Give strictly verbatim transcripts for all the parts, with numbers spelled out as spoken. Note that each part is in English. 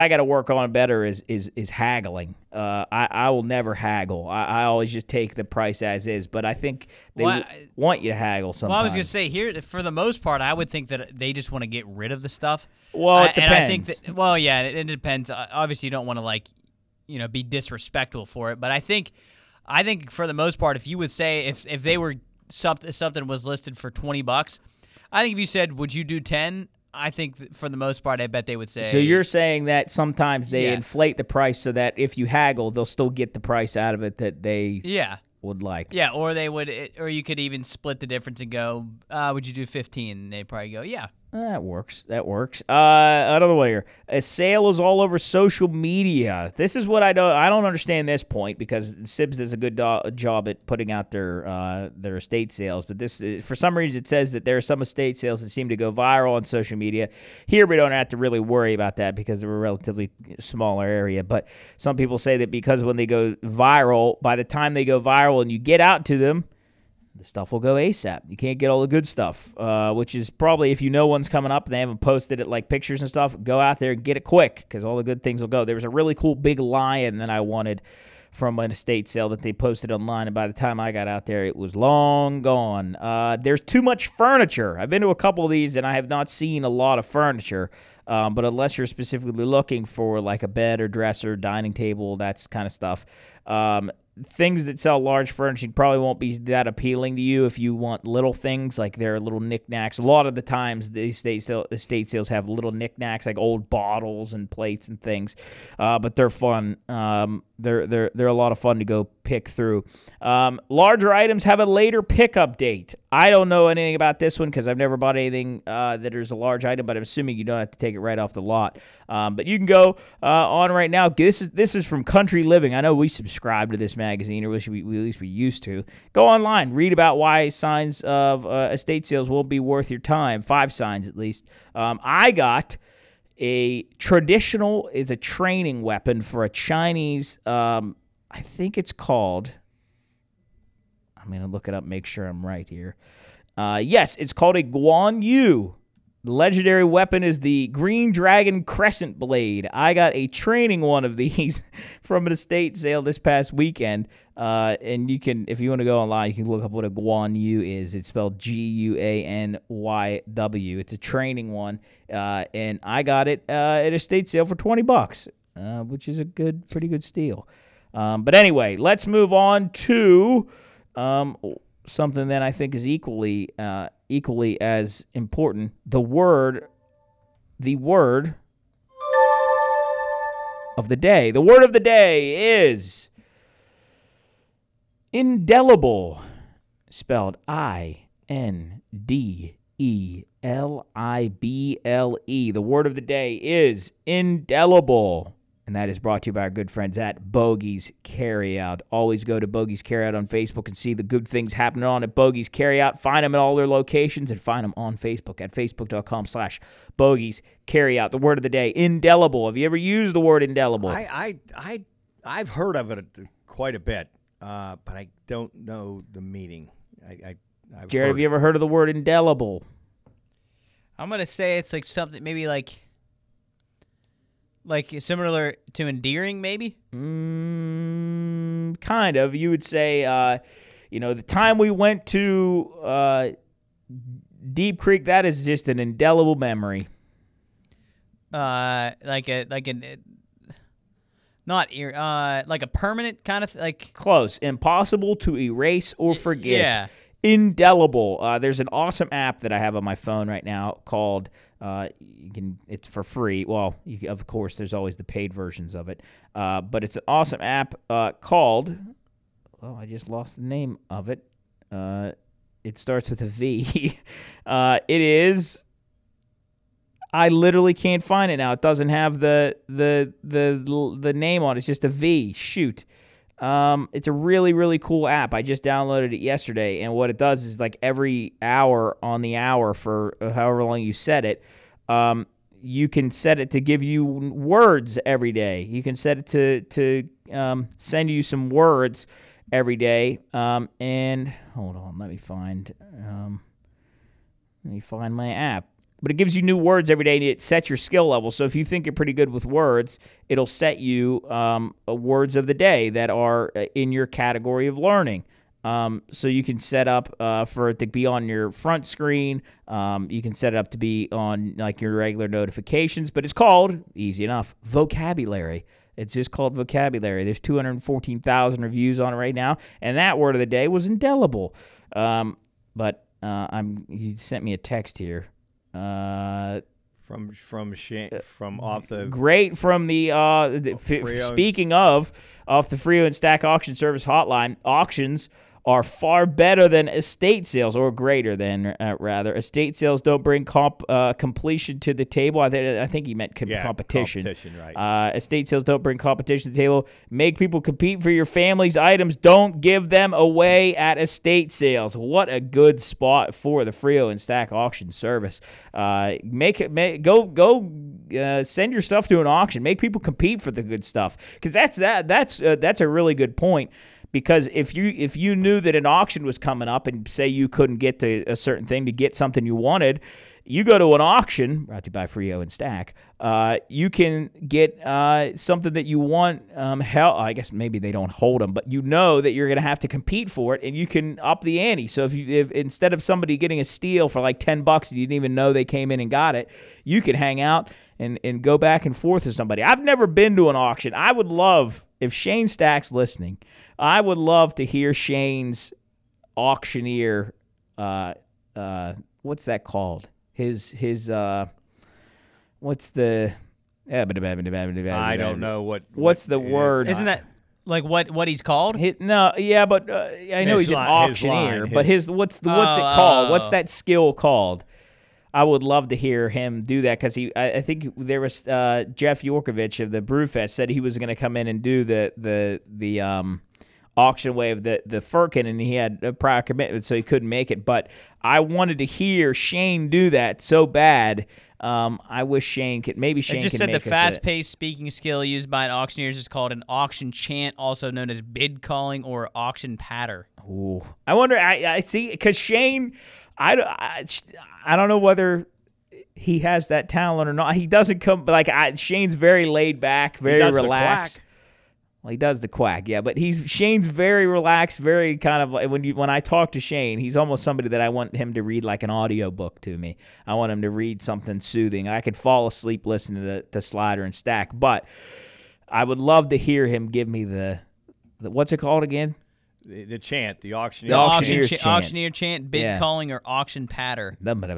I got to work on better is is is haggling. Uh, I I will never haggle. I, I always just take the price as is. But I think they Well, w- want you to haggle sometimes. Well, I was gonna say here for the most part, I would think that they just want to get rid of the stuff. Well, it I, and I think depends. that well, yeah, it, it depends. Uh, Obviously, you don't want to like, you know, be disrespectful for it. But I think, I think for the most part, if you would say if if they were something something was listed for twenty bucks, I think if you said, would you do ten? I think that for the most part, I bet they would say. So you're saying that sometimes they Yeah. inflate the price so that if you haggle, they'll still get the price out of it that they yeah. would like. Yeah, or they would, or you could even split the difference and go, uh, would you do fifteen? And they'd probably go, yeah. That works. That works. Uh, another one here. A sale is all over social media. This is what I don't. I don't understand this point because Sibs does a good do- job at putting out their uh, their estate sales. But this, is, for some reason, it says that there are some estate sales that seem to go viral on social media. Here, we don't have to really worry about that because we're a relatively smaller area. But some people say that because when they go viral, by the time they go viral and you get out to them, the stuff will go ASAP. You can't get all the good stuff, uh, which is probably if you know one's coming up and they haven't posted it like pictures and stuff, go out there and get it quick because all the good things will go. There was a really cool big lion that I wanted from an estate sale that they posted online, and by the time I got out there, it was long gone. Uh, there's too much furniture. I've been to a couple of these, and I have not seen a lot of furniture, um, but unless you're specifically looking for like a bed or dresser, dining table, that's kind of stuff, um, things that sell large furniture probably won't be that appealing to you if you want little things like their little knickknacks. A lot of the times the estate, sale, estate sales have little knickknacks like old bottles and plates and things, uh, but they're fun. Um, they're they're they're a lot of fun to go pick through. Um, larger items have a later pickup date. I don't know anything about this one because I've never bought anything uh, that is a large item, but I'm assuming you don't have to take it right off the lot. Um, but you can go uh, on right now. This is this is from Country Living. I know we subscribe to this magazine, or at least we, we, at least we used to. Go online, read about why signs of uh, estate sales won't be worth your time. Five signs at least. Um, I got a traditional is a training weapon for a Chinese. Um, I think it's called. I'm gonna look it up, make sure I'm right here. Uh, yes, it's called a Guan Yu. The legendary weapon is the Green Dragon Crescent Blade. I got a training one of these from an estate sale this past weekend. Uh, and you can, if you want to go online, you can look up what a Guan Yu is. It's spelled G U A N Y W. It's a training one. Uh, and I got it uh, at an estate sale for twenty bucks, uh, which is a good, pretty good steal. Um, but anyway, let's move on to um, something that I think is equally uh, equally as important. The word, the word of the day. The word of the day is indelible, spelled I N D E L I B L E. The word of the day is indelible. And that is brought to you by our good friends at Bogey's Carryout. Always go to Bogey's Carryout on Facebook and see the good things happening on at Bogey's Carryout. Find them at all their locations and find them on Facebook at facebook.com slash Bogey's Carryout. The word of the day, indelible. Have you ever used the word indelible? I, I, I, I've heard of it quite a bit, uh, but I don't know the meaning. I, I, I've Jared, heard have you ever heard of the word indelible? I'm going to say it's like something, maybe like, like similar to endearing, maybe? Mm, kind of. You would say, uh, you know, the time we went to uh, Deep Creek, that is just an indelible memory. Uh, like a, like an, not, ear, uh, like a permanent kind of, like. Close. Impossible to erase or forget. Yeah. Indelible. Uh, there's an awesome app that I have on my phone right now called, uh, you can. It's for free. Well, you, of course, there's always the paid versions of it. Uh, but it's an awesome app uh, called, well, I just lost the name of it. Uh, it starts with a V. uh, it is, I literally can't find it now. It doesn't have the the the the name on it. It's just a V. Shoot. Um, it's a really, really cool app. I just downloaded it yesterday, and what it does is like every hour on the hour for however long you set it, um, you can set it to give you words every day. You can set it to to um, send you some words every day. Um, and hold on, let me find um, let me find my app. but it gives you new words every day, and it sets your skill level. So if you think you're pretty good with words, it'll set you um, words of the day that are in your category of learning. Um, so you can set up uh, for it to be on your front screen. Um, you can set it up to be on like your regular notifications, but it's called, easy enough, Vocabulary. It's just called Vocabulary. There's two hundred fourteen thousand reviews on it right now, and that word of the day was indelible. Um, but uh, I'm he sent me a text here. Uh, From from from off the great from the uh the, f- speaking of off the Frio and Stack auction service hotline, auctions are far better than estate sales, or greater than uh, rather. Estate sales don't bring comp uh, completion to the table. I, th- I think he meant com- yeah, competition. Competition, right? Uh, estate sales don't bring competition to the table. Make people compete for your family's items. Don't give them away at estate sales. What a good spot for the Frio and Stack auction service. Uh, make it. Make, go go. Uh, send your stuff to an auction. Make people compete for the good stuff, because that's that. That's uh, that's a really good point. Because if you if you knew that an auction was coming up and say you couldn't get to a certain thing to get something you wanted, you go to an auction, brought to you by Frio and Stack, uh, you can get uh, something that you want. Um, hell, I guess maybe they don't hold them, but you know that you're going to have to compete for it, and you can up the ante. So if you if instead of somebody getting a steal for like ten bucks and you didn't even know they came in and got it, you can hang out and, and go back and forth with somebody. I've never been to an auction. I would love, if Shane Stack's listening, I would love to hear Shane's auctioneer, uh, uh, what's that called? His, his, uh, what's the, I don't know what. What's the what, word? Isn't that like what, what he's called? His, no, yeah, but uh, I know His he's an line- his auctioneer, line, but his- his, what's the, what's it Oh, called? What's oh. that skill called? I would love to hear him do that, because he, I, I think there was uh, Jeff Yorkovich of the Brewfest said he was going to come in and do the the the um, auction way of the the Firkin, and he had a prior commitment, so he couldn't make it. But I wanted to hear Shane do that so bad. Um, I wish Shane could. Maybe Shane It just can said make the us a- fast-paced speaking skill used by auctioneers is called an auction chant, also known as bid calling or auction patter. Ooh. I wonder. I, I see, because Shane, I, I, I don't know whether he has that talent or not. He doesn't come like I, Shane's very laid back, very does the relaxed. quack. Well, he does the quack, yeah, but he's Shane's very relaxed, very kind of like when you when I talk to Shane, he's almost somebody that I want him to read like an audio book to me. I want him to read something soothing. I could fall asleep listening to, to Slider and Stack, but I would love to hear him give me the, the what's it called again? The, the chant, the auctioneer. The auction auctioneer's cha- chant. auctioneer chant, bid Yeah. calling, or auction patter.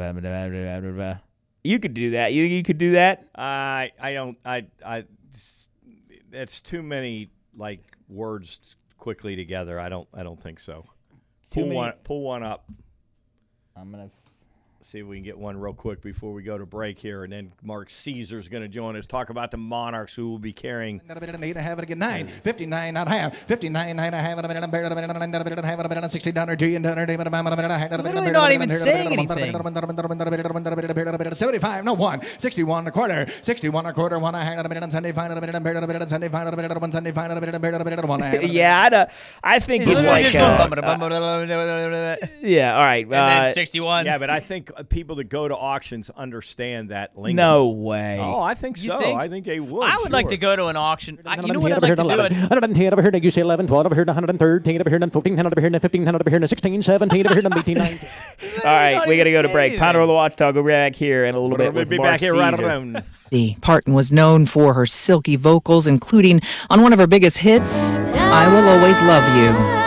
You could do that. You you could do that. I I don't I I. It's too many like words quickly together. I don't I don't think so. Too Pull many- one pull one up. I'm gonna. See if we can get one real quick before we go to break here, and then Mark Caesar's going to join us. Talk about the Monarchs, who will be carrying. Eight, have it again. Nine, fifty-nine, not half, fifty-nine, nine, have it, have it, sixty dollars, two, and Literally not even saying anything. Seventy-five, no one, sixty-one, a quarter, sixty-one, a quarter, one, I had a minute, seventy-five, a minute, seventy-five, a minute, one, seventy-five, a minute, one. Yeah, I, don't- I think it's like. Just Uh, going, uh, yeah, all right. and then Uh, sixty-one. Yeah, but I think people that go to auctions understand that lingo. no way. Oh, I think You so. think? I think they would. I would like to sure. go to an auction. I, you know what I'd like to do? It. one hundred ten over here, you say eleven, twelve over here, one hundred thirteen over here, fourteen over here, fifteen over here, sixteen, seventeen over here, eighteen, nineteen. All right, not we got to even go to say break. anything. Pounder of the Watchdog. We'll be back here in a little bit. We'll With be Mark back here right Caesar. around. Parton was known for her silky vocals, including on one of her biggest hits, I Will Always Love You.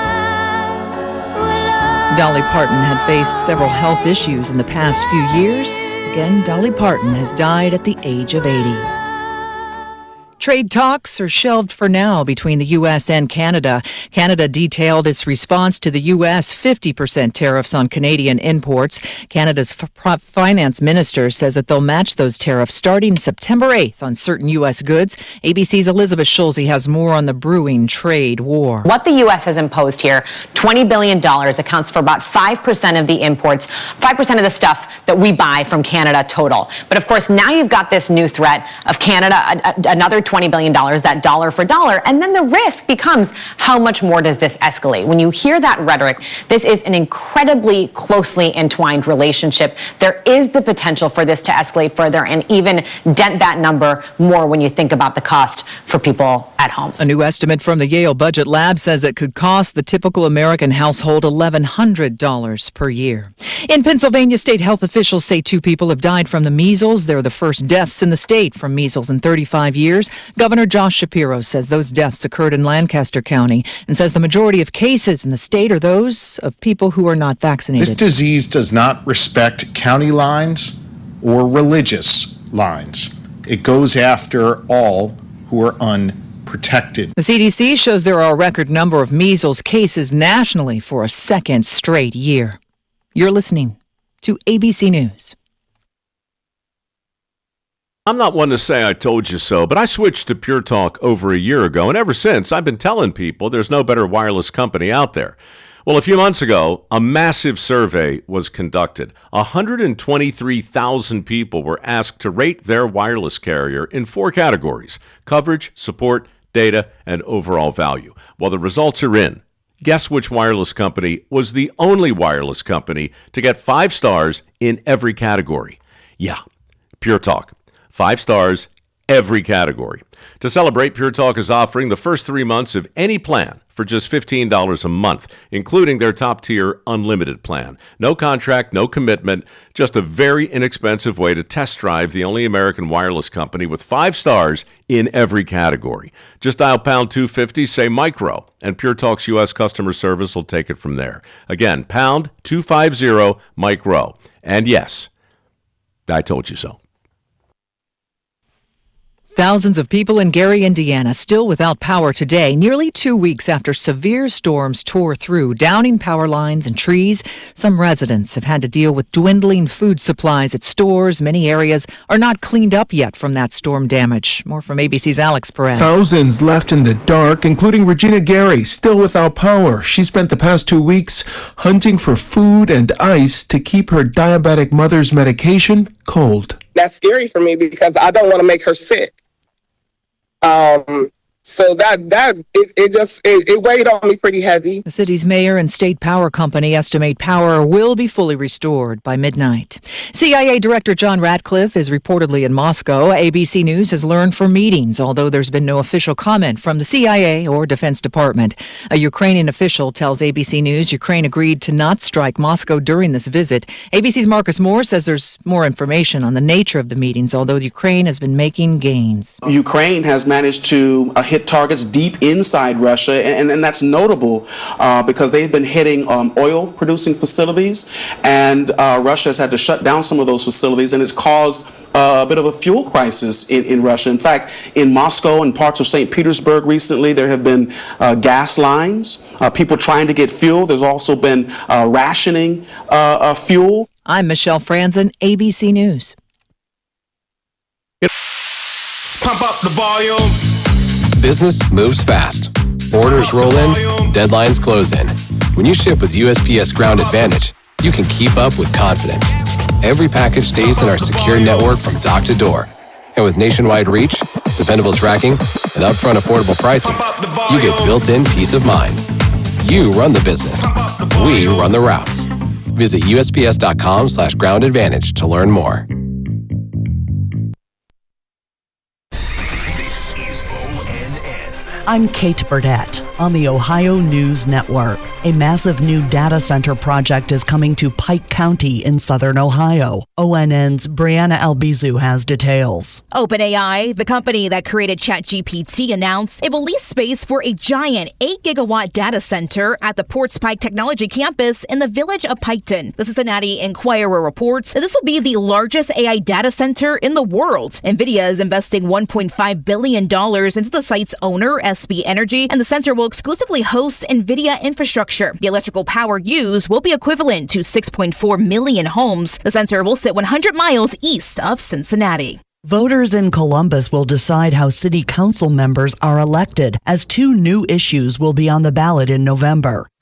Dolly Parton had faced several health issues in the past few years. Again, Dolly Parton has died at the age of eighty. Trade talks are shelved for now between the U S and Canada. Canada detailed its response to the U S fifty percent tariffs on Canadian imports. Canada's f- finance minister says that they'll match those tariffs starting September eighth on certain U S goods. A B C's Elizabeth Schulze has more on the brewing trade war. What the U S has imposed here, twenty billion dollars, accounts for about five percent of the imports, five percent of the stuff that we buy from Canada total. But of course, now you've got this new threat of Canada, a, a, another twenty twenty billion dollars, that dollar for dollar. And then the risk becomes, how much more does this escalate? When you hear that rhetoric, this is an incredibly closely entwined relationship. There is the potential for this to escalate further and even dent that number more when you think about the cost for people at home. A new estimate from the Yale Budget Lab says it could cost the typical American household eleven hundred dollars per year. In Pennsylvania, state health officials say two people have died from the measles. They're the first deaths in the state from measles in thirty-five years. Governor Josh Shapiro says those deaths occurred in Lancaster County and says the majority of cases in the state are those of people who are not vaccinated. This disease does not respect county lines or religious lines. It goes after all who are unprotected. The C D C shows there are a record number of measles cases nationally for a second straight year. You're listening to A B C News. I'm not one to say I told you so, but I switched to Pure Talk over a year ago, and ever since, I've been telling people there's no better wireless company out there. Well, a few months ago, a massive survey was conducted. one hundred twenty-three thousand people were asked to rate their wireless carrier in four categories: coverage, support, data, and overall value. Well, the results are in. Guess which wireless company was the only wireless company to get five stars in every category? Yeah, Pure Talk. Five stars, every category. To celebrate, Pure Talk is offering the first three months of any plan for just fifteen dollars a month, including their top-tier unlimited plan. No contract, no commitment, just a very inexpensive way to test drive the only American wireless company with five stars in every category. Just dial pound two fifty, say micro, and Pure Talk's U S customer service will take it from there. Again, pound two fifty, micro. And yes, I told you so. Thousands of people in Gary, Indiana, still without power today, nearly two weeks after severe storms tore through, downing power lines and trees. Some residents have had to deal with dwindling food supplies at stores. Many areas are not cleaned up yet from that storm damage. More from A B C's Alex Perez. Thousands left in the dark, including Regina Gary, still without power. She spent the past two weeks hunting for food and ice to keep her diabetic mother's medication cold. That's scary for me because I don't want to make her sick. Um, so that, that, it, it just, it, it weighed on me pretty heavy. The city's mayor and state power company estimate power will be fully restored by midnight. C I A Director John Ratcliffe is reportedly in Moscow. A B C News has learned from meetings, although there's been no official comment from the C I A or Defense Department. A Ukrainian official tells A B C News Ukraine agreed to not strike Moscow during this visit. A B C's Marcus Moore says there's more information on the nature of the meetings, although Ukraine has been making gains. Ukraine has managed to uh, hit targets deep inside Russia, and, and that's notable uh, because they've been hitting um, oil-producing facilities, and uh, Russia has had to shut down some of those facilities, and it's caused uh, a bit of a fuel crisis in, in Russia. In fact, in Moscow and parts of Saint Petersburg recently, there have been uh, gas lines, uh, people trying to get fuel. There's also been uh, rationing uh, uh, fuel. I'm Michelle Franzen, A B C News. Pump up the volume. Business moves fast. Orders roll in, deadlines close in. When you ship with U S P S Ground Advantage, you can keep up with confidence. Every package stays in our secure network from dock to door. And with nationwide reach, dependable tracking, and upfront affordable pricing, you get built-in peace of mind. You run the business. We run the routes. Visit U S P S dot com slash ground advantage to learn more. I'm Kate Burdett on the Ohio News Network. A massive new data center project is coming to Pike County in southern Ohio. O N N's Brianna Albizu has details. OpenAI, the company that created ChatGPT, announced it will lease space for a giant eight gigawatt data center at the Ports Pike Technology Campus in the village of Piketon. The Cincinnati Enquirer reports that this will be the largest A I data center in the world. NVIDIA is investing one point five billion dollars into the site's owner, S B Energy, and the center will exclusively host NVIDIA infrastructure. The electrical power used will be equivalent to six point four million homes. The center will sit one hundred miles east of Cincinnati. Voters in Columbus will decide how city council members are elected, as two new issues will be on the ballot in November.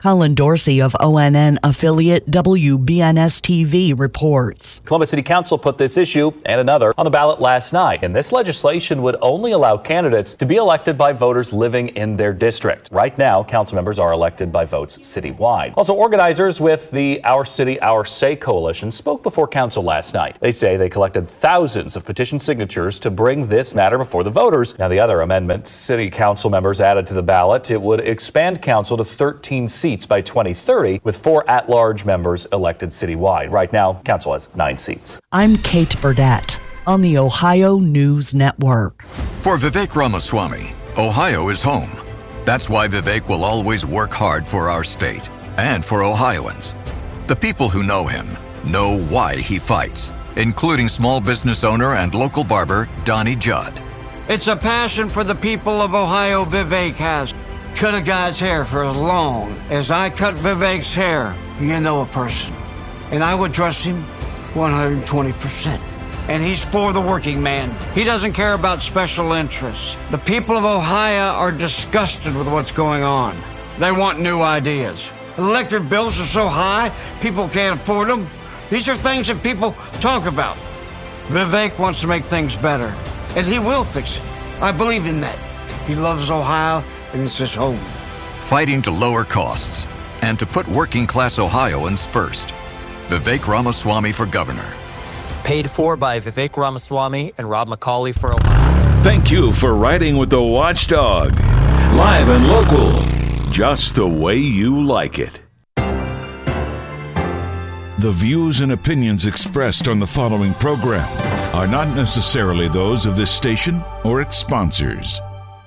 Colin Dorsey of O N N affiliate W B N S T V reports. Columbus City Council put this issue and another on the ballot last night, and this legislation would only allow candidates to be elected by voters living in their district. Right now, council members are elected by votes citywide. Also, organizers with the Our City, Our Say coalition spoke before council last night. They say they collected thousands of petition signatures to bring this matter before the voters. Now, the other amendment city council members added to the ballot, it would expand council to thirteen seats by twenty thirty, with four at-large members elected citywide. Right now, council has nine seats. I'm Kate Burdett on the Ohio News Network. For Vivek Ramaswamy, Ohio is home. That's why Vivek will always work hard for our state and for Ohioans. The people who know him know why he fights, including small business owner and local barber Donnie Judd. It's a passion for the people of Ohio Vivek has. Cut a guy's hair for as long as I cut Vivek's hair. You know a person. And I would trust him one hundred twenty percent. And he's for the working man. He doesn't care about special interests. The people of Ohio are disgusted with what's going on. They want new ideas. Electric bills are so high, people can't afford them. These are things that people talk about. Vivek wants to make things better, and he will fix it. I believe in that. He loves Ohio, and it's his home. Fighting to lower costs and to put working class Ohioans first. Vivek Ramaswamy for governor. Paid for by Vivek Ramaswamy and Rob McCauley for Ohio. Thank you for riding with the Watchdog. Live and local, just the way you like it. The views and opinions expressed on the following program are not necessarily those of this station or its sponsors.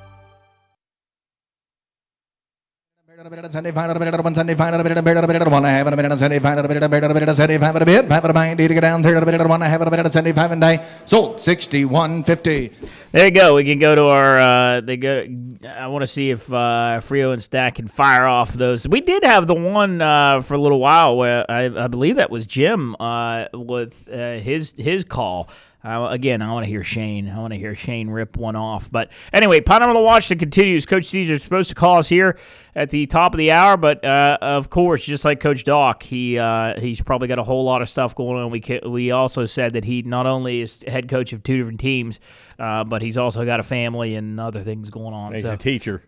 Sunday final a bit one Sunday final a bit a bit a bit one I have a minute Sunday final a bit a bit a bit a Sunday five a bit five a mind to get down third a bit one I have a bit a Sunday five and die sold sixty one fifty. There you go. We can go to our. Uh, they go. I want to see if uh, Frio and Stack can fire off those. We did have the one uh, for a little while where I, I believe that was Jim uh, with uh, his his call. Uh, again, I want to hear Shane. I want to hear Shane rip one off. But anyway, Pot on the Watch that continues. Coach Caesar is supposed to call us here at the top of the hour, but uh, of course, just like Coach Doc, he uh, he's probably got a whole lot of stuff going on. We ca- we also said that he not only is head coach of two different teams, uh, but he's also got a family and other things going on. He's so. a teacher.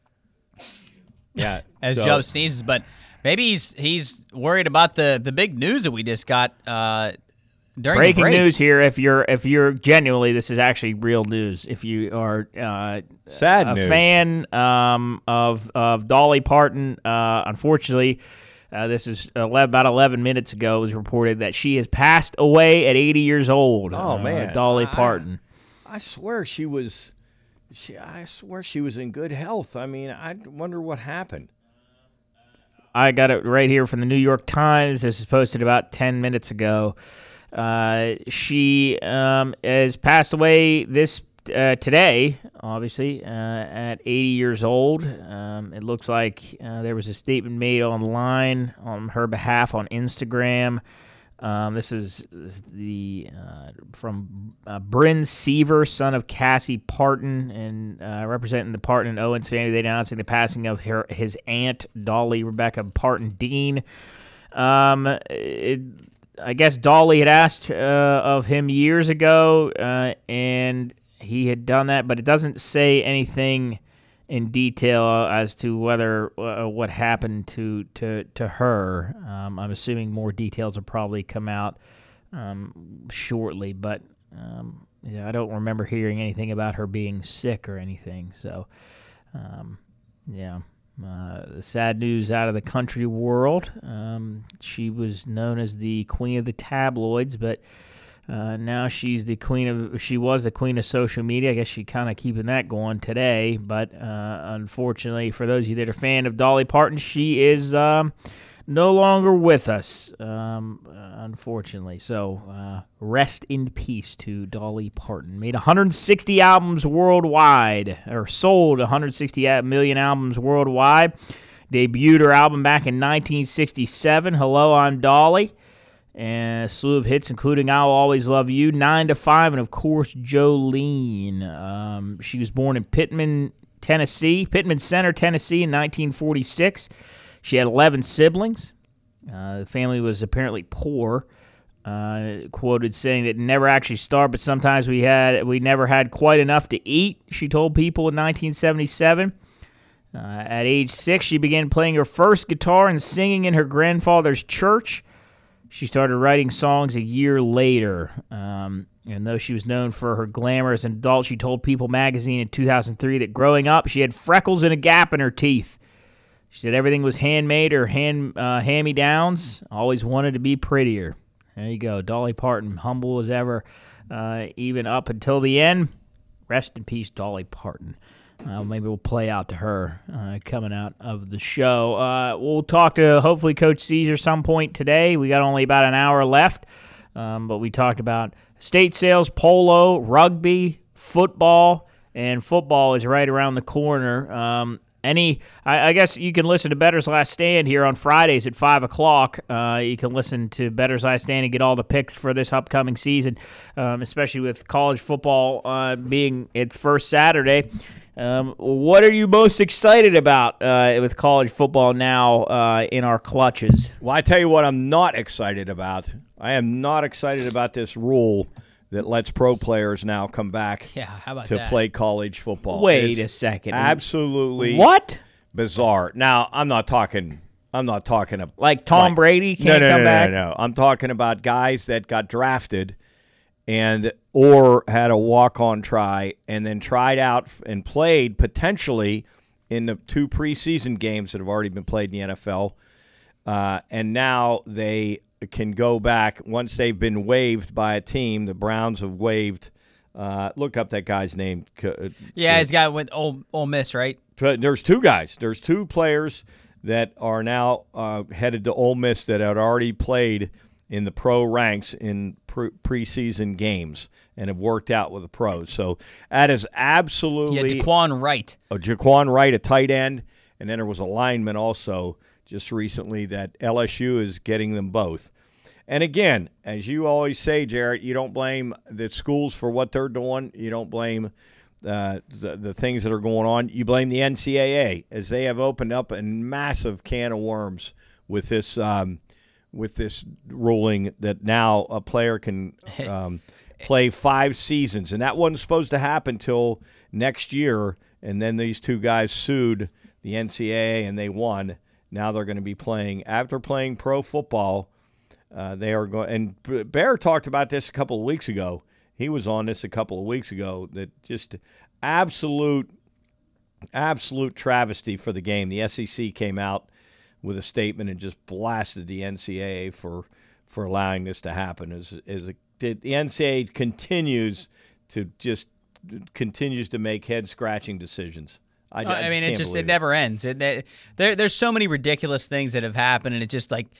Yeah, as so. Joe sneezes, but maybe he's he's worried about the the big news that we just got. Uh, During Breaking the break. news here! If you're if you're genuinely, this is actually real news. If you are uh, sad a news. fan um, of of Dolly Parton, uh, unfortunately, uh, this is eleven, about eleven minutes ago. It was reported that she has passed away at eighty years old. Oh uh, man, Dolly I, Parton. I swear she was. She, I swear she was in good health. I mean, I wonder what happened. I got it right here from the New York Times. This is posted about ten minutes ago. Uh, she um, has passed away this uh, today, obviously, uh, at eighty years old. Um, it looks like uh, there was a statement made online on her behalf on Instagram. Um, this is the uh, from uh, Bryn Seaver, son of Cassie Parton, and uh, representing the Parton and Owens family. They announcing the passing of her, his aunt, Dolly Rebecca Parton Dean. Um, it, I guess Dolly had asked uh, of him years ago, uh, and he had done that, but it doesn't say anything in detail as to whether uh, what happened to to to her. Um, I'm assuming more details will probably come out um, shortly, but um, yeah, I don't remember hearing anything about her being sick or anything. So, um, yeah. Uh, sad news out of the country world. Um, she was known as the queen of the tabloids, but uh, now she's the queen of. She was the queen of social media. I guess she's kind of keeping that going today. But uh, unfortunately, for those of you that are a fan of Dolly Parton, she is um, no longer with us. Um, unfortunately, so uh, rest in peace to Dolly Parton. Made one hundred sixty albums worldwide, or sold one hundred sixty million albums worldwide. Debuted her album back in nineteen sixty-seven. Hello, I'm Dolly. And a slew of hits, including I'll Always Love You, nine to five, and, of course, Jolene. Um, she was born in Pittman, Tennessee, Pittman Center, Tennessee in nineteen forty-six. She had eleven siblings. Uh, the family was apparently poor. Uh, quoted saying that never actually starved, but sometimes we had we never had quite enough to eat, she told People in nineteen seventy-seven. Uh, at age six, she began playing her first guitar and singing in her grandfather's church. She started writing songs a year later. Um, and though she was known for her glamour as an adult, she told People magazine in two thousand three that growing up, she had freckles and a gap in her teeth. She said everything was handmade or hand uh, hand-me-downs. Always wanted to be prettier. There you go. Dolly Parton, humble as ever, uh, even up until the end. Rest in peace, Dolly Parton. Uh, maybe we'll play out to her uh, coming out of the show. Uh, we'll talk to, hopefully, Coach Caesar some point today. We got only about an hour left, um, but we talked about estate sales, polo, rugby, football, and football is right around the corner. Um, Any, I, I guess you can listen to Bettor's Last Stand here on Fridays at five o'clock. Uh, you can listen to Bettor's Last Stand and get all the picks for this upcoming season, um, especially with college football uh, being its first Saturday. Um, what are you most excited about uh, with college football now uh, in our clutches? Well, I tell you what I'm not excited about. I am not excited about this rule that lets pro players now come back yeah, how about to that? play college football. Wait It's a second. Absolutely What? bizarre. Now, I'm not talking I'm not talking about Like Tom Brady can't no, no, come no, back? No, no, no. I'm talking about guys that got drafted and or had a walk-on try and then tried out and played potentially in the two preseason games that have already been played in the N F L. Uh, and now they can go back once they've been waived by a team. The Browns have waived. Uh, look up that guy's name. Yeah, he's got with Ole, Ole Miss, right? There's two guys. There's two players that are now uh, headed to Ole Miss that had already played in the pro ranks in pre- preseason games and have worked out with the pros. So that is absolutely Yeah, Jaquan Wright. A Jaquan Wright, a tight end, and then there was a lineman also just recently that L S U is getting them both. And again, as you always say, Jarrett, you don't blame the schools for what they're doing. You don't blame uh, the, the things that are going on. You blame the N C double A as they have opened up a massive can of worms with this um, with this ruling that now a player can um, play five seasons. And that wasn't supposed to happen until next year. And then these two guys sued the N C double A and they won. Now they're going to be playing, after playing pro football, uh, they are going, and Bear talked about this a couple of weeks ago. He was on this a couple of weeks ago, that just absolute, absolute travesty for the game. The S E C came out with a statement and just blasted the N C double A for, for allowing this to happen. As, as a, the N C double A continues to just, continues to make head-scratching decisions. I, I, I mean, it just it, it never ends. It, it, there, there's so many ridiculous things that have happened, and it just like,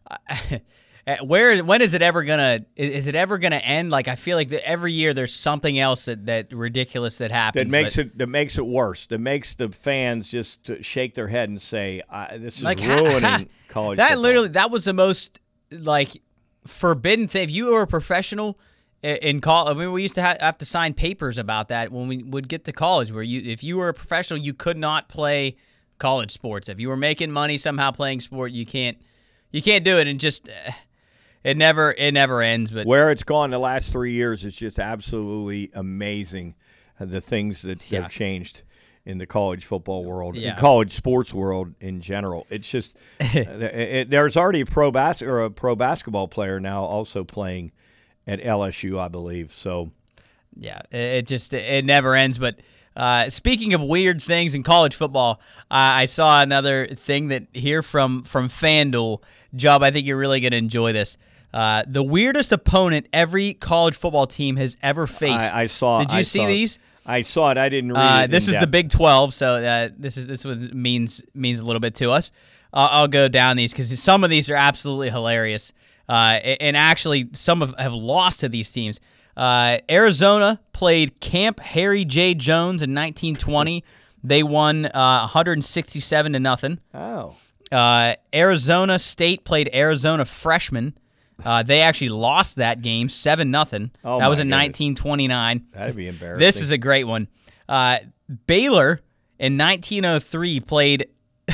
where when is it ever gonna? Is it ever gonna end? Like, I feel like that every year there's something else that, that ridiculous that happens that makes but, it that makes it worse. That makes the fans just shake their head and say, "This is like, ruining ha, ha, college." That football. literally that was the most like forbidden thing. If you were a professional in college, I mean, we used to have, have to sign papers about that when we would get to college, where you, if you were a professional, you could not play college sports. If you were making money somehow playing sport, you can't, you can't do it. And just, uh, it never, it never ends. But where it's gone the last three years is just absolutely amazing. The things that yeah. have changed in the college football world, yeah. in college sports world in general. It's just it, it, there's already a pro bas- or a pro basketball player now also playing at L S U, I believe. So, yeah, it just it never ends. But uh, speaking of weird things in college football, uh, I saw another thing that here from from FanDuel. Job, I think you're really going to enjoy this. Uh, the weirdest opponent every college football team has ever faced. I, I saw. Did you I see saw, these? I saw it. I didn't read uh, it. This in is depth. the Big twelve, so uh, this is this was means means a little bit to us. Uh, I'll go down these because some of these are absolutely hilarious. Uh, and actually, some have, have lost to these teams. Uh, Arizona played Camp Harry J. Jones in nineteen twenty. They won uh, one hundred sixty-seven to nothing. Oh. Uh, Arizona State played Arizona Freshmen. Uh, they actually lost that game seven nothing. Oh, that was my in goodness. nineteen twenty-nine. That'd be embarrassing. This is a great one. Uh, Baylor in nineteen oh three played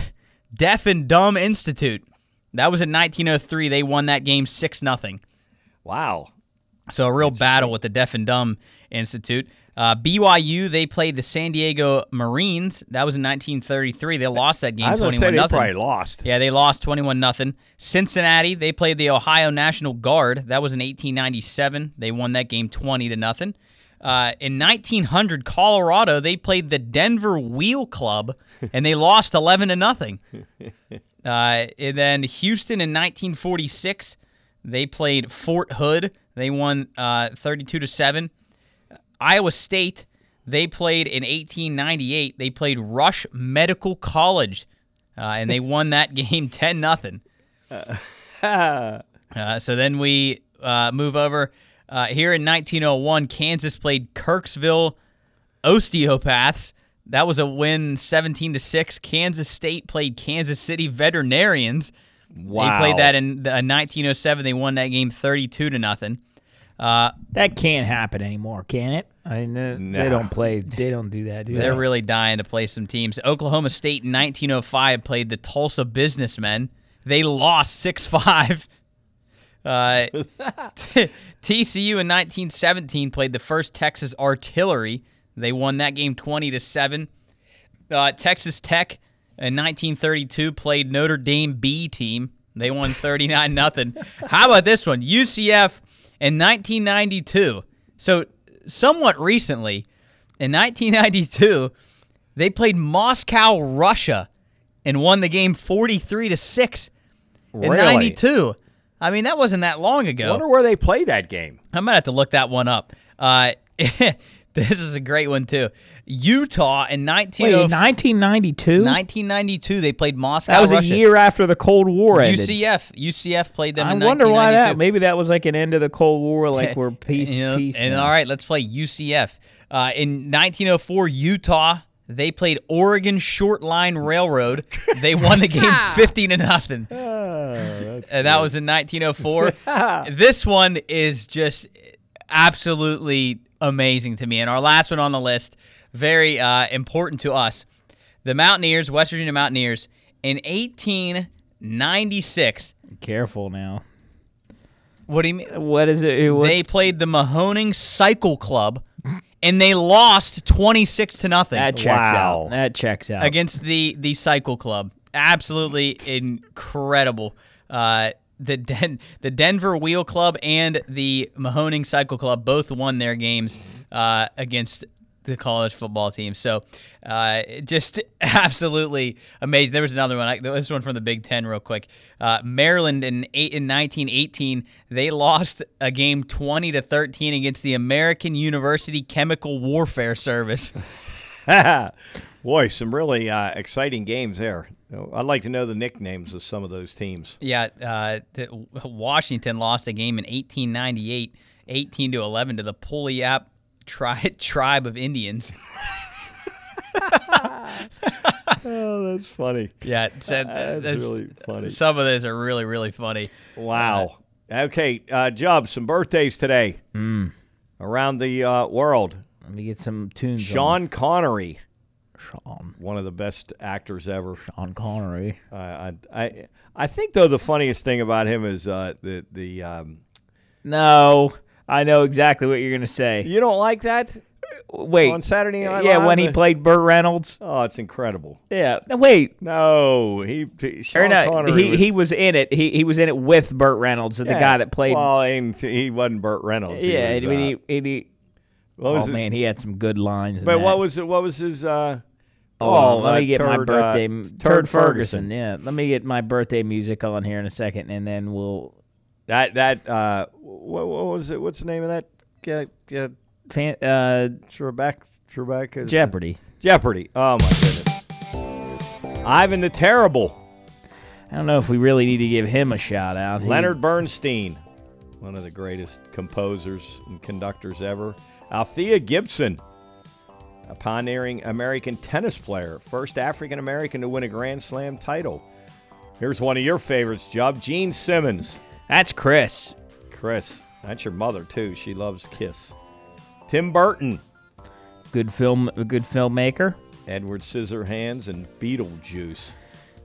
Deaf and Dumb Institute. That was in nineteen oh three. They won that game six nothing. Wow. So a real battle with the Deaf and Dumb Institute. Uh, B Y U, they played the San Diego Marines. That was in nineteen thirty-three. They lost that game I was gonna say twenty-one they nothing. probably lost. Yeah, they lost twenty-one nothing. Cincinnati, they played the Ohio National Guard. That was in eighteen ninety-seven. They won that game twenty to nothing. Uh, in nineteen hundred, Colorado, they played the Denver Wheel Club, and they lost eleven to nothing. Uh, and then Houston in nineteen forty-six, they played Fort Hood. They won uh, thirty-two to seven. Iowa State, they played in eighteen ninety-eight. They played Rush Medical College, uh, and they won that game ten nothing. Uh, so then we uh, move over. Uh, here in nineteen oh one, Kansas played Kirksville Osteopaths. That was a win seventeen to six. Kansas State played Kansas City Veterinarians. Wow. They played that in uh, nineteen oh seven. They won that game thirty-two to nothing. Uh, that can't happen anymore, can it? I mean, they, No. they don't play. They don't do that. Do They're they? really dying to play some teams. Oklahoma State in nineteen oh five played the Tulsa Businessmen. They lost six five. Uh, T C U in nineteen seventeen played the First Texas Artillery. They won that game twenty to seven. Uh, Texas Tech in nineteen thirty-two played Notre Dame B team. They won thirty-nine nothing. How about this one? U C F in nineteen ninety-two. So somewhat recently, in nineteen ninety-two, they played Moscow, Russia, and won the game forty-three to six. In Really? ninety-two. I mean, that wasn't that long ago. I wonder where they played that game. I might have to look that one up. Uh, this is a great one, too. Utah in nineteen Wait, in nineteen ninety-two? nineteen ninety-two, they played Moscow, That was Russia. a year after the Cold War ended. U C F. U C F played them I in wonder why nineteen ninety-two. that. Maybe that was like an end of the Cold War, like we're peace, You know, peace. And now. all right, let's play U C F. Uh, in nineteen oh four, Utah, they played Oregon Short Line Railroad. They won the game fifty to nothing. And that was in nineteen oh four. This one is just absolutely amazing to me. And our last one on the list, very uh, important to us. The Mountaineers, West Virginia Mountaineers, in eighteen ninety-six. Careful now. What do you mean? What is it? What? They played the Mahoning Cycle Club, and they lost twenty-six to nothing. That checks out. That checks out. Against the the Cycle Club. Absolutely incredible. Uh, the Den- the Denver Wheel Club and the Mahoning Cycle Club both won their games uh, against the college football team. So uh, just absolutely amazing. There was another one. I, this one from the Big Ten real quick. Uh, Maryland in eight, in nineteen eighteen, they lost a game twenty to thirteen against the American University Chemical Warfare Service. Boy, some really uh, exciting games there. I'd like to know the nicknames of some of those teams. Yeah, uh, the, Washington lost a game in eighteen ninety-eight, eighteen to eleven to the Puyallup tri- tribe of Indians. Oh, that's funny. Yeah, so, that's that's- really funny. Some of those are really, really funny. Wow. Okay, uh, Jubb, some birthdays today around the uh, world. Let me get some tunes. Sean Connery. Sean. One of the best actors ever. Sean Connery. Uh, I, I I think, though, the funniest thing about him is uh, the... the um, No, I know exactly what you're going to say. You don't like that? Wait. On Saturday Night Yeah, Live? when he played Burt Reynolds. Oh, it's incredible. Yeah. No, wait. No, he, he Sean Or no, Connery he was, he was in it. He he was in it with Burt Reynolds, the yeah, guy that played. Well, and he wasn't Burt Reynolds. He yeah, was, I mean, uh, he, he, what was oh it? man, he had some good lines. in But that. what was it? What was his? Uh, Hold on, let uh, me get my Turd, birthday. Uh, Turd, Turd Ferguson. Ferguson. Yeah, let me get my birthday music on here in a second, and then we'll. That that uh, what, what was it? What's the name of that? Get get Fan, uh, Trebek Trebek Jeopardy. Jeopardy. Oh my goodness. Ivan the Terrible. I don't know if we really need to give him a shout out. He- Leonard Bernstein, one of the greatest composers and conductors ever. Althea Gibson, a pioneering American tennis player, first African American to win a Grand Slam title. Here's one of your favorites, Jubb. Gene Simmons. That's Chris. Chris, that's your mother too. She loves Kiss. Tim Burton. Good film, a good filmmaker. Edward Scissorhands and Beetlejuice.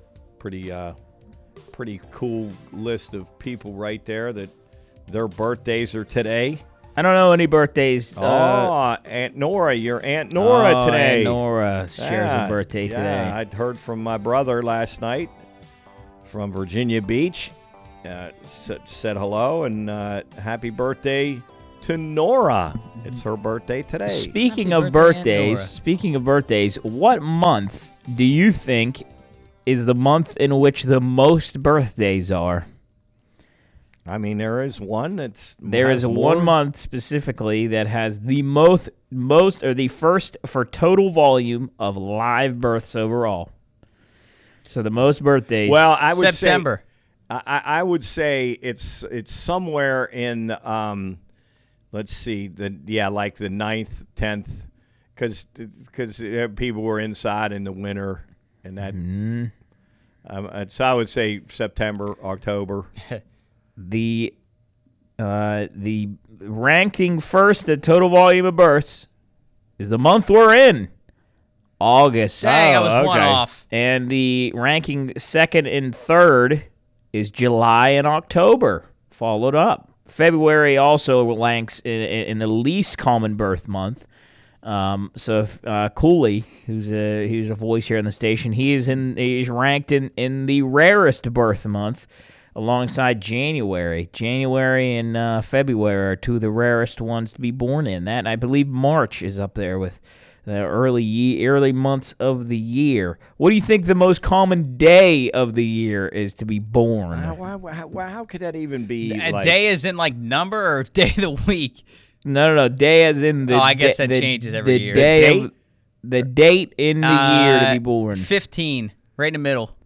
pretty, uh, pretty cool list of people right there that their birthdays are today. I don't know any birthdays. Oh, uh, Aunt Nora, your Aunt Nora oh, today. Aunt Nora shares Yeah, a birthday yeah, today. I'd heard from my brother last night from Virginia Beach. Uh, said, said hello and uh, happy birthday to Nora. It's her birthday today. Speaking Happy of birthday, Aunt birthdays, Nora. speaking of birthdays, what month do you think is the month in which the most birthdays are? I mean, there is one that's There has is more. one month specifically that has the most, most or the first for total volume of live births overall. So the most birthdays. Well, I would September. say I, I would say it's it's somewhere in um, let's see the yeah like the ninth, tenth, because because people were inside in the winter and that. Mm. Um, so I would say September, October. the uh, the ranking first at total volume of births is the month we're in, August. Dang, I was Oh, one okay. off. And the ranking second and third is July and October, followed up. February also ranks in, in the least common birth month. Um, so if, uh, Cooley, who's a who's a voice here on the station, he is in he's ranked in, in the rarest birth month, alongside January. January and uh, February are two of the rarest ones to be born in. That and I believe March is up there with the early ye- early months of the year. What do you think the most common day of the year is to be born? How, how, how, how could that even be? A like, day is in like number or day of the week? No, no, no. Day as in the. Oh, I guess da- that the, changes every the year. Day The of, the date in the year to Uh, be born. fifteen, right in the middle.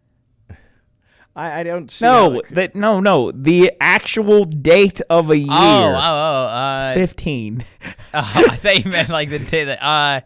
I, I don't see. No, how it could- that no, no. The actual date of a year. Oh, oh, oh. Uh, Fifteen. oh, I thought you meant like the day that. Uh,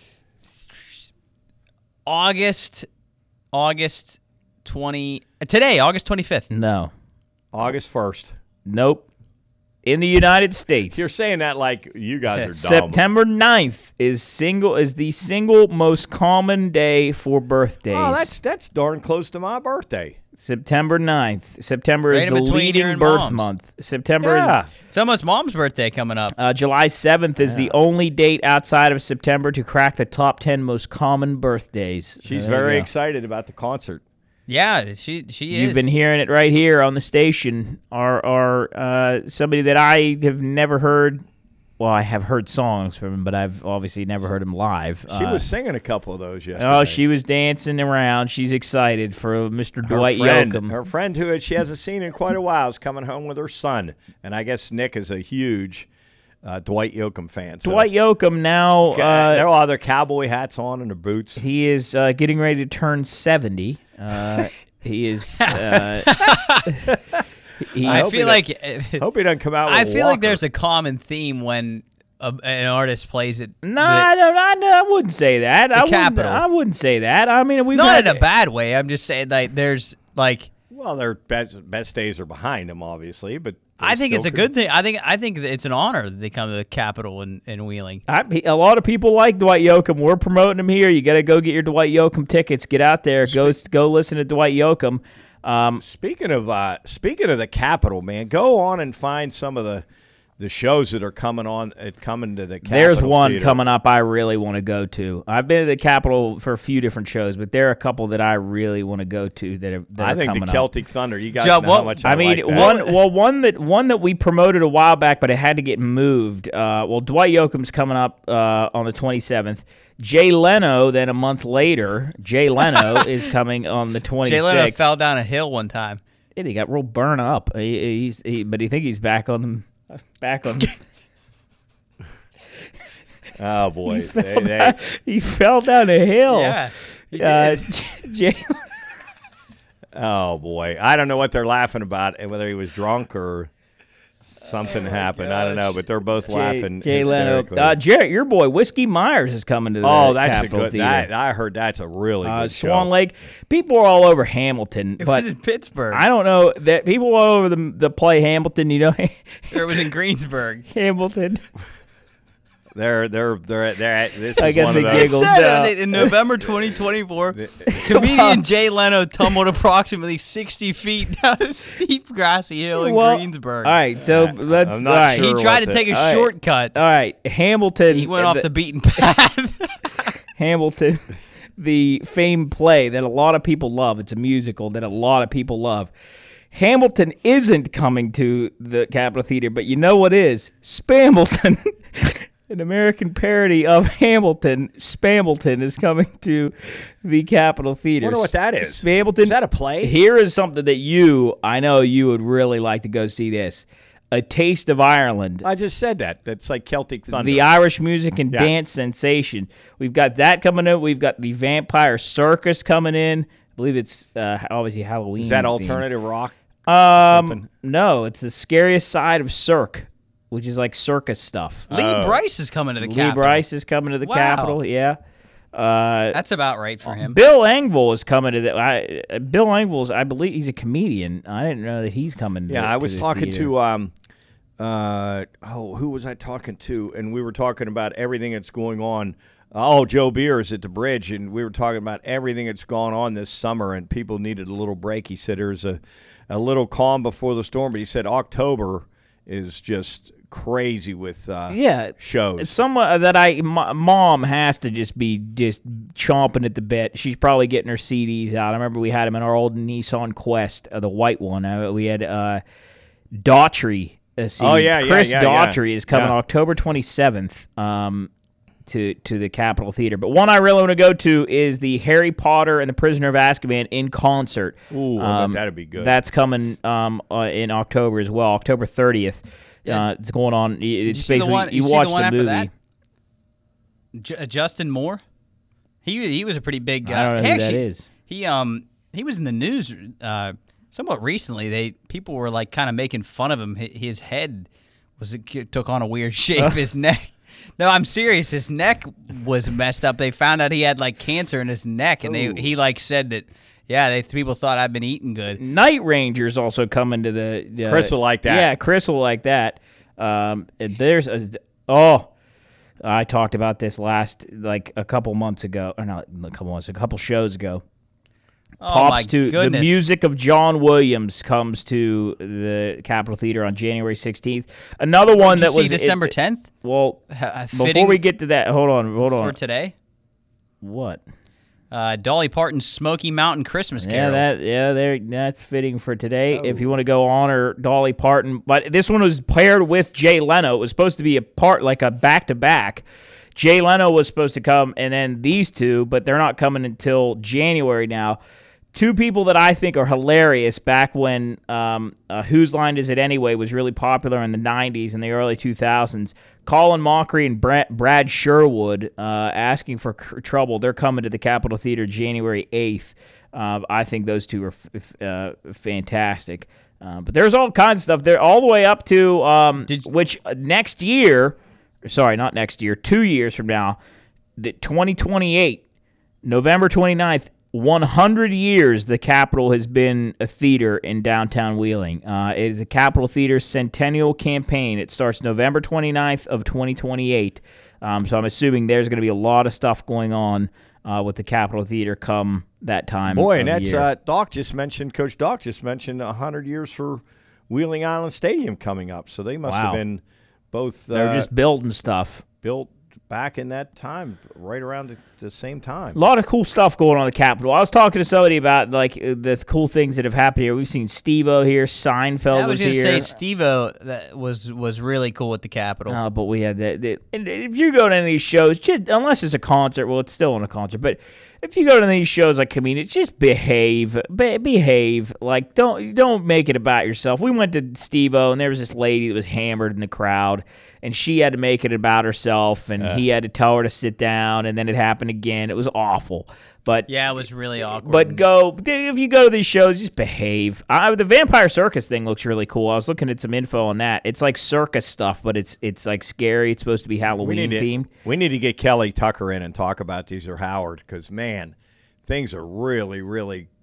August, August twenty. Today, August twenty fifth. No. August first. Nope. In the United States. You're saying that like you guys are dumb. September ninth is single is the single most common day for birthdays. Oh, that's that's darn close to my birthday. September ninth. September is Right in the between your leading and birth mom's. month. September Yeah. is It's almost Mom's birthday coming up. uh, July seventh is the only date outside of September to crack the top ten most common birthdays. She's So there you very go. excited about the concert. Yeah, she she is. You've been hearing it right here on the station. Are are uh, somebody that I have never heard. Well, I have heard songs from him, but I've obviously never heard him live. She Uh, was singing a couple of those yesterday. Oh, she was dancing around. She's excited for Mister her Dwight friend, Yoakam. her friend who she hasn't seen in quite a while is coming home with her son, and I guess Nick is a huge uh, Dwight Yoakam fan. So Dwight Yoakam now. uh, they're Uh, all their cowboy hats on and their boots. he is uh, getting ready to turn seventy. Uh, he is. Uh, he, I hope feel he like doesn't- hope he doesn't come out. With I a feel like walker. there's a common theme when a, an artist plays it. no, I don't. I, I wouldn't say that. I wouldn't, Capitol. I wouldn't say that. I mean, we've Not had, in a bad way. I'm just saying like there's like Well, their best best days are behind them, obviously, but they I think it's still a could- good thing. I think I think that it's an honor that they come to the Capitol in, in Wheeling. I, a lot of people like Dwight Yoakam. We're promoting him here. You got to go get your Dwight Yoakam tickets. Get out there. Go go listen to Dwight Yoakam. Um, Speaking of uh, speaking of the Capitol, man, go on and find some of the the shows that are coming on uh, coming to the Capitol. There's one Theater. coming up I really want to go to. I've been to the Capitol for a few different shows, but there are a couple that I really want to go to that are, that I are think coming the up. Celtic Thunder. You guys Joe, know what- how much I, I mean, like that. one well, one that one that we promoted a while back, but it had to get moved. Uh, well, Dwight Yoakam's coming up uh, on the twenty-seventh. Jay Leno, then a month later, Jay Leno is coming on the twenty-sixth. Jay Leno fell down a hill one time. Yeah, he got real burnt up. He, he's, he, but he think he's back on the back on. Oh boy, he, fell They- they- down, he fell down a hill. Yeah, he uh, did. Jay. oh boy, I don't know what they're laughing about, and whether he was drunk or something happened. I don't know, but they're both laughing. Jay Leno. hysterically. Uh, Jarrett, your boy Whiskey Myers is coming to the oh, that's a Capitol good. Theater. That, I heard that's a really Uh, good Swan show. Lake. People are all over Hamilton, It but was in Pittsburgh. I don't know that people all over the the play Hamilton. You know, Or it was in Greensburg. Hamilton. They're they're they're they're. This I is get one the of those. giggles. Said No. it in November twenty twenty-four, comedian Jay Leno tumbled approximately sixty feet down a steep grassy hill in Well, Greensburg. All right, so let's. I'm not all right. sure He tried what to the- take a All right. shortcut. All right, Hamilton. He went off the beaten path. Hamilton, the famed play that a lot of people love. It's a musical that a lot of people love. Hamilton isn't coming to the Capitol Theater, but you know what is? Spamilton. An American parody of Hamilton, Spamilton, is coming to the Capitol Theater. Wonder what that is. Spamilton. Is that a play? Here is something that you, I know you would really like to go see this. A Taste of Ireland. I just said that. That's like Celtic Thunder. The Irish music and Yeah. dance sensation. We've got that coming in. We've got the Vampire Circus coming in. I believe it's uh, obviously Halloween. Is that themed. alternative rock? Um, something? no, it's the scariest side of Cirque, which is like circus stuff. Lee Oh. Bryce is coming to the Lee Capitol. Bryce is coming to the Wow. Capitol. Yeah. Uh, That's about right for him. Bill Engvall is coming to the. I, uh, Bill Engvall's. I believe he's a comedian. I didn't know that he's coming. To Yeah, the, I to was the talking theater. to um, uh, oh, who was I talking to? And we were talking about everything that's going on. Oh, Joe Beers at the Bridge, and we were talking about everything that's gone on this summer, and people needed a little break. He said there's a, a little calm before the storm, but he said October is just crazy with uh, yeah shows. It's someone that I my mom has to just be just chomping at the bit. She's probably getting her C Ds out. I remember we had them in our old Nissan Quest, uh, the white one. Uh, we had uh, Daughtry. Uh, C D. Oh, yeah, yeah, Chris yeah, yeah. Daughtry is coming Yeah. October twenty-seventh. Um, to to the Capitol Theater. But one I really want to go to is the Harry Potter and the Prisoner of Azkaban in concert. Ooh, I bet that'd be good. That's coming um, uh, in October as well, October thirtieth. Uh, it's going on. It's Did you see the basically one? you, You see watch the one the after movie. that? J- uh, Justin Moore. He he was a pretty big guy. I don't know He who actually, that is. He um he was in the news uh, somewhat recently. They people were like kind of making fun of him. Hi- His head was it took on a weird shape. His neck. No, I'm serious. His neck was messed up. They found out he had like cancer in his neck, and Ooh. they he like said that. Yeah, they people thought I'd been eating good. Night Ranger's also coming to the. Uh, Chris will like that. Yeah, Chris will like that. Um, and there's a oh, I talked about this last like a couple months ago, or not a couple months, a couple shows ago. Oh Pops my to goodness. the music of John Williams comes to the Capitol Theater on January sixteenth. Another one Did you that see was December tenth. Well, Uh, before fitting we get to that, hold on, hold on. for today. What? Uh, Dolly Parton's Smoky Mountain Christmas Yeah, Carol. that yeah, there that's fitting for today. If you want to go honor Dolly Parton, but this one was paired with Jay Leno. It was supposed to be a part like a back to back. Jay Leno was supposed to come, and then these two, but they're not coming until January now. Two people that I think are hilarious back when um, uh, Whose Line Is It Anyway was really popular in the nineties and the early two thousands. Colin Mockery and Brad, Brad Sherwood uh, asking for cr- trouble. They're coming to the Capitol Theater January eighth. Uh, I think those two are f- f- uh, fantastic. Uh, but there's all kinds of stuff there, all the way up to um, which uh, next year, sorry, not next year, two years from now, the twenty twenty-eight, November twenty-ninth, one hundred years the Capitol has been a theater in downtown Wheeling. Uh, it is the Capitol Theater Centennial Campaign. It starts November twenty-ninth of twenty twenty-eight. Um, so I'm assuming there's going to be a lot of stuff going on uh, with the Capitol Theater come that time. Boy, of and the that's year. uh, Doc just mentioned. Coach Doc just mentioned one hundred years for Wheeling Island Stadium coming up. So they must Wow. have been both. Uh, They're just building stuff. built back in that time, right around the, the same time. A lot of cool stuff going on in the Capitol. I was talking to somebody about like uh, the cool things that have happened here. We've seen Steve-O here, Seinfeld I was was going to here. say Steve-O that was was really cool at the Capitol. Oh, but we had that. that- And if you go to any of these shows, just unless it's a concert, well, it's still in a concert. But if you go to these shows like comedians, just behave, be- behave. Like don't don't make it about yourself. We went to Steve-O, and there was this lady that was hammered in the crowd, and she had to make it about herself, and Uh. he had to tell her to sit down, and then it happened again. It was awful. But Yeah, it was really awkward. but go if you go to these shows, just behave. I, the Vampire Circus thing looks really cool. I was looking at some info on that. It's like circus stuff, but it's it's like scary. It's supposed to be We Halloween need, to, themed. we need to get Kelly Tucker in and talk about these, or Howard, because man, things are really, really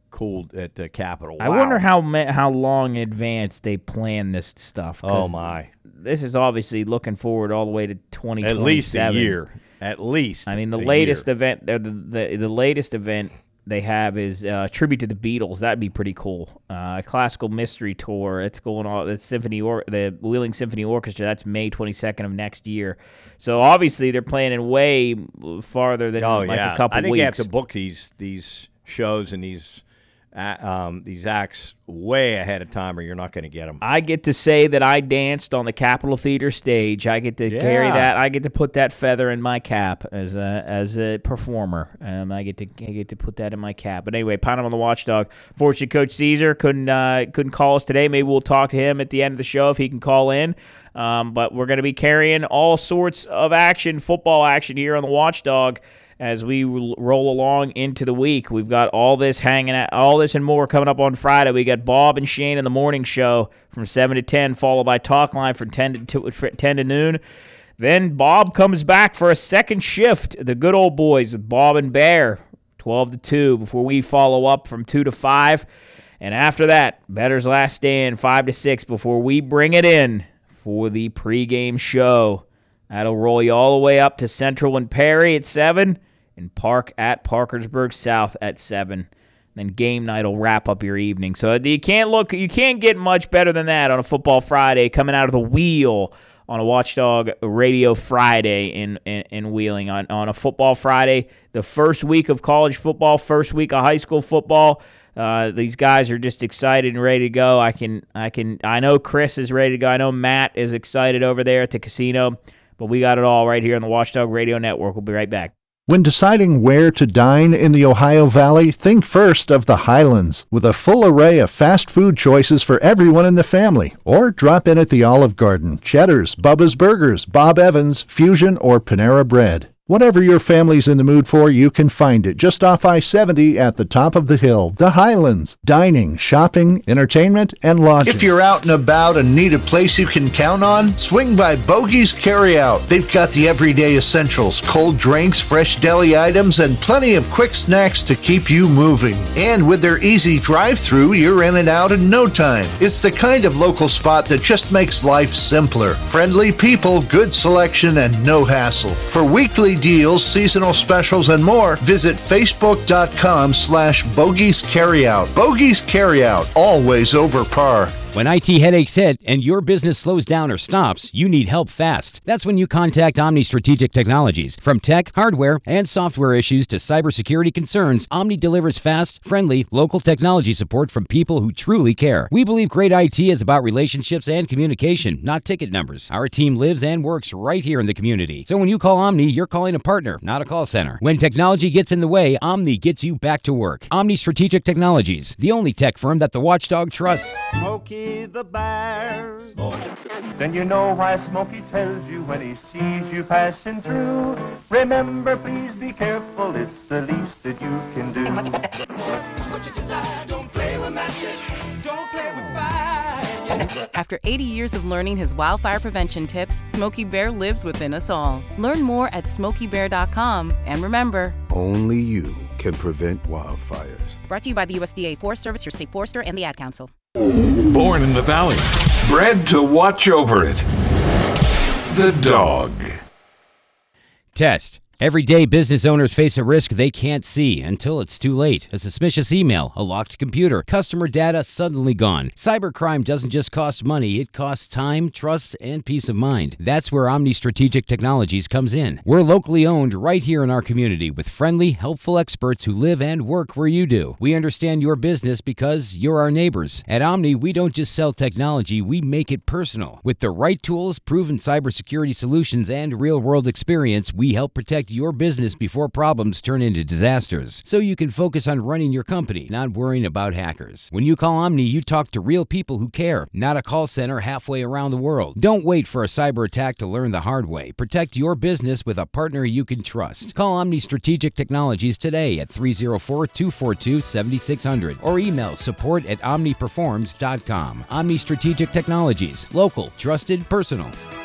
cool at the Capitol. I Wow. wonder how ma- how long in advance they plan this stuff. 'cause Oh, my. This is obviously looking forward all the way to twenty twenty-seven. At least a year. At least. I mean, the a latest year. event, the, the the latest event they have is uh, tribute to the Beatles. That'd be pretty cool. Uh, classical mystery tour. It's going on. The symphony or the Wheeling Symphony Orchestra. That's May twenty-second of next year. So obviously they're planning way farther than Oh, like yeah. a couple I think weeks. you have to book these these shows and these uh, um, these acts way ahead of time, or you're not going to get them. I get to say that I danced on the Capitol Theater stage. I get to Yeah. carry that. I get to put that feather in my cap as a as a performer. Um, I get to I get to put that in my cap. But anyway, Pound on the Watchdog. Fortunately, Coach Caesar couldn't uh, couldn't call us today. Maybe we'll talk to him at the end of the show if he can call in. Um, but we're going to be carrying all sorts of action, football action here on the Watchdog as we roll along into the week. We've got all this hanging out, all this and more coming up on Friday. We got Bob and Shane in the morning show from seven to ten, followed by Talk Line from ten to ten to noon. Then Bob comes back for a second shift, the good old boys with Bob and Bear, twelve to two, before we follow up from two to five. And after that, Bettor's Last Stand, five to six, before we bring it in for the pregame show. That'll roll you all the way up to Central and Perry at seven, and Park at Parkersburg South at seven. Then game night will wrap up your evening. So you can't look, you can't get much better than that on a Football Friday coming out of the wheel on a Watchdog Radio Friday in, in, in Wheeling. On, on a Football Friday, the first week of college football, first week of high school football. Uh, these guys are just excited and ready to go. I can, I can, I know Chris is ready to go. I know Matt is excited over there at the casino. But we got it all right here on the Watchdog Radio Network. We'll be right back. When deciding where to dine in the Ohio Valley, think first of the Highlands, with a full array of fast food choices for everyone in the family. Or drop in at the Olive Garden, Cheddar's, Bubba's Burgers, Bob Evans, Fusion, or Panera Bread. Whatever your family's in the mood for, you can find it just off I seventy at the top of the hill. The Highlands. Dining, shopping, entertainment, and lodging. If you're out and about and need a place you can count on, swing by Bogey's Carryout. They've got the everyday essentials, cold drinks, fresh deli items, and plenty of quick snacks to keep you moving. And with their easy drive-thru, you're in and out in no time. It's the kind of local spot that just makes life simpler. Friendly people, good selection, and no hassle. For weekly deals, seasonal specials, and more, visit facebook.com slash Bogies Carryout. Bogies Carryout, always over par. When I T headaches hit and your business slows down or stops, you need help fast. That's when you contact Omni Strategic Technologies. From tech, hardware, and software issues to cybersecurity concerns, Omni delivers fast, friendly, local technology support from people who truly care. We believe great I T is about relationships and communication, not ticket numbers. Our team lives and works right here in the community. So when you call Omni, you're calling a partner, not a call center. When technology gets in the way, Omni gets you back to work. Omni Strategic Technologies, the only tech firm that the Watchdog trusts. Smokey the Bear. Then you know why Smokey tells you when he sees you passing through. Remember, please be careful, it's the least that you can do. What you desire, don't play with matches, don't play with fire. After eighty years of learning his wildfire prevention tips, Smokey Bear lives within us all. Learn more at smokey bear dot com, and remember, only you can prevent wildfires. Brought to you by the U S D A Forest Service, your state forester, and the Ad Council. Born in the valley, bred to watch over it. The dog. Test. Every day, business owners face a risk they can't see until it's too late. A suspicious email, a locked computer, customer data suddenly gone. Cybercrime doesn't just cost money, it costs time, trust, and peace of mind. That's where Omni Strategic Technologies comes in. We're locally owned right here in our community with friendly, helpful experts who live and work where you do. We understand your business because you're our neighbors. At Omni, we don't just sell technology, we make it personal. With the right tools, proven cybersecurity solutions, and real-world experience, we help protect your business before problems turn into disasters, so you can focus on running your company, not worrying about hackers. When you call Omni, you talk to real people who care, not a call center halfway around the world. Don't wait for a cyber attack to learn the hard way. Protect your business with a partner you can trust. Call Omni Strategic Technologies today at three oh four, two four two, seven six zero zero or email support at omni performs dot com. Omni Strategic Technologies. Local, trusted, personal.